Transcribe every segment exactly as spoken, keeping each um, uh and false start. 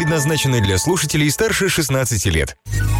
предназначены для слушателей старше шестнадцати лет.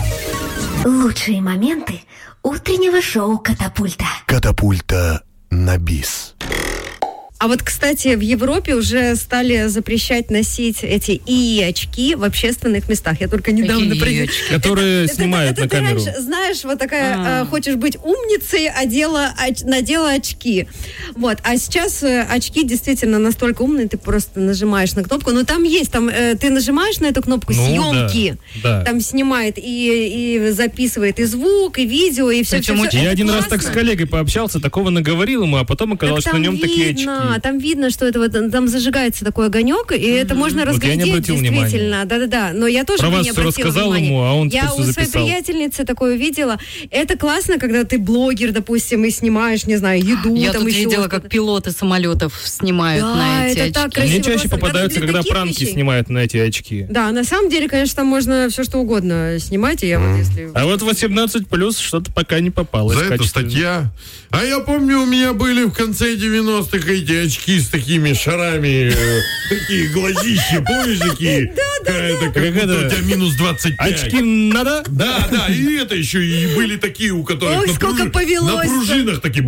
Лучшие моменты утреннего шоу «Катапульта». Катапульта на бис. А вот, кстати, в Европе уже стали запрещать носить эти ИИ-очки в общественных местах. Я только недавно... При... Которые это, снимают это, это, на камеру. Ты раньше, знаешь, вот такая, э, хочешь быть умницей, одела, оч, надела очки. Вот. А сейчас э, очки действительно настолько умные, ты просто нажимаешь на кнопку. Но там есть, там э, ты нажимаешь на эту кнопку ну, съемки. Да, да. Там снимает и, и записывает и звук, и видео, и все. все, все. Я один классно. раз так с коллегой пообщался, такого наговорил ему, а потом оказалось, что на нем видно, такие очки. Там видно, что это вот, там зажигается такой огонек, и mm-hmm. это можно разглядеть вот действительно. Да-да-да. Но я тоже Про не вас обратила рассказал внимания. Ему, а он я у записал. своей приятельницы такое видела. Это классно, когда ты блогер, допустим, и снимаешь, не знаю, еду. Я там тут еще видела, что-то. как пилоты самолетов снимают да, на эти это очки. Так красиво. Мне чаще попадаются, когда пранки вещей. снимают на эти очки. Да, на самом деле, конечно, там можно все что угодно снимать. И я mm. вот, если... А вот восемнадцать плюс что-то пока не попалось. За это статья. А я помню, у меня были в конце девяностых эти очки с такими шарами, э, такие глазища, помнишь, такие? Да, да, это как будто у тебя минус двадцать пять. Очки надо? Да, да, и это еще, и были такие, у которых Ой, на, сколько пружи... повелось. на пружинах такие.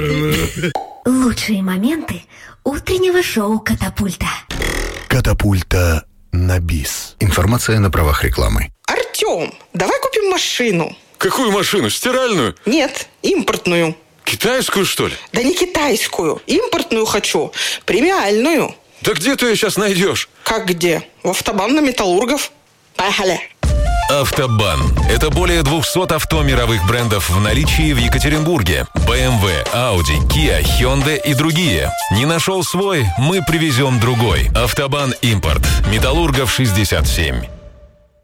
Лучшие моменты утреннего шоу «Катапульта». Катапульта на бис. Информация на правах рекламы. Артем, давай купим машину. Какую машину? Стиральную? Нет, импортную. Китайскую, что ли? Да не китайскую. Импортную хочу. Премиальную. Да где ты ее сейчас найдешь? Как где? В Автобан на Металлургов. Поехали. Автобан. Это более двухсот авто мировых брендов в наличии в Екатеринбурге. бэ эм вэ, Audi, Kia, Hyundai и другие. Не нашел свой? Мы привезем другой. Автобан Импорт. Металлургов шестьдесят семь.